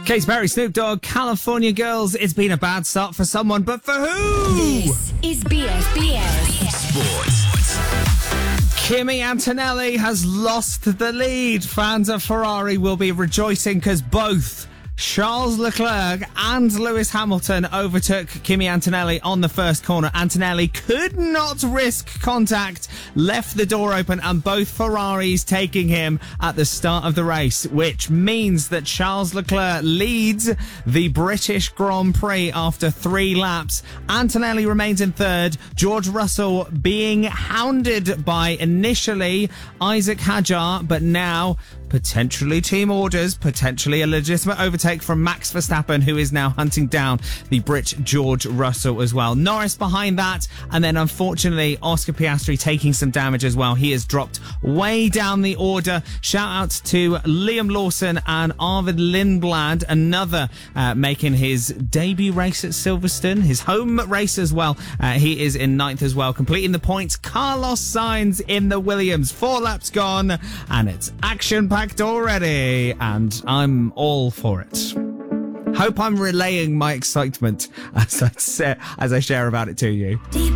Katy Perry, Snoop Dogg, California Girls. It's been a bad start for someone, but for who? This is BFBS. Sports. Kimi Antonelli has lost the lead. Fans of Ferrari will be rejoicing because both Charles Leclerc and Lewis Hamilton overtook Kimi Antonelli on the first corner. Antonelli could not risk contact, left the door open, and both Ferraris taking him at the start of the race, which means that Charles Leclerc leads the British Grand Prix after 3 laps. Antonelli remains in third, George Russell being hounded by initially Isaac Hadjar, but now potentially team orders, potentially a legitimate overtake from Max Verstappen, who is now hunting down the Brit George Russell as well. Norris behind that, and then unfortunately Oscar Piastri taking some damage as well. He has dropped way down the order. Shout out to Liam Lawson and Arvid Lindblad, another making his debut race at Silverstone, his home race as well. He is in 9th as well, completing the points. Carlos Sainz in the Williams, 4 laps gone, and it's action-packed already, and I'm all for it. Hope I'm relaying my excitement as I share about it to you.